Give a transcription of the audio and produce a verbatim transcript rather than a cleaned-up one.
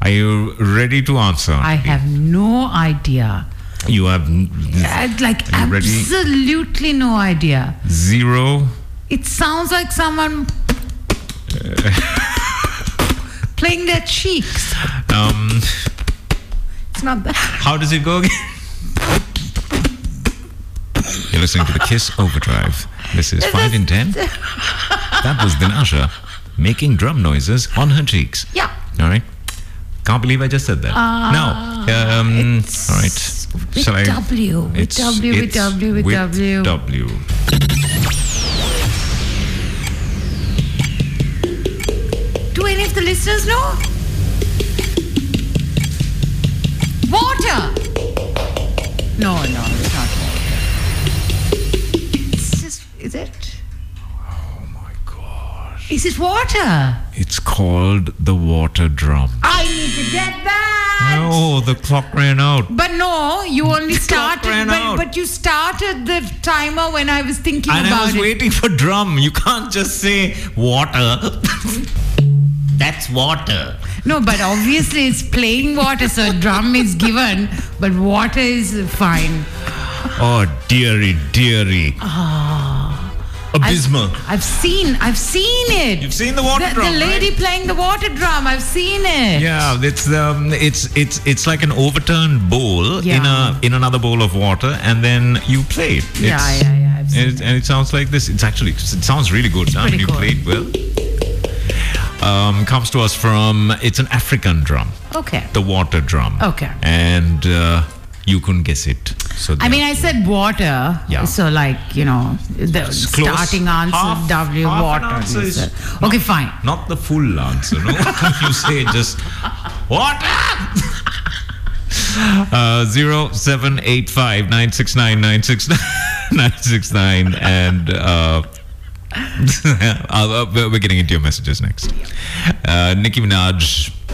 Are you ready to answer? I have no idea. You have Uh, like Are you ready? absolutely no idea. Zero. It sounds like someone playing their cheeks. Um, It's not that. how does it go again? You're listening to the Kiss Overdrive. This is five in ten. That was Dinasha making drum noises on her cheeks. Yeah. All right. Can't believe I just said that. Uh, now, um, it's all right. with Shall I? W, with It's- W, with it's W, with W. W. Do any of the listeners know? Water. No, no, it's not water. It's just, is it? Oh my gosh. Is it water? It's called the water drum. I need to get that. No, the clock ran out. But no, you only started. ran out. But, but you started the timer when I was thinking And about I was it. waiting for drum. You can't just say water. That's water. No, but obviously it's playing water, so drum is given, but water is fine. Oh, dearie, dearie. Abysmal. I've, I've seen, I've seen it. You've seen the water the, drum, the lady right? playing the water drum. I've seen it. Yeah, it's um, it's it's it's like an overturned bowl Yeah. in a in another bowl of water, and then you play it. Yeah, It's- yeah, yeah, I've seen it- and it sounds like this. It's actually it sounds really good. Huh? pretty You cool. played well. Um, comes to us from it's an African drum, Okay. the water drum. Okay. And uh, you couldn't guess it. So I mean, I said water. Yeah. So, like, you know, the It's close. starting answer, Half- W, half an water. answer you is said. not- Okay, fine. Not the full answer, no? You say just water. Uh, zero seven eight five nine six nine nine six nine nine six nine and uh, uh, we're getting into your messages next. Uh, Nicki Minaj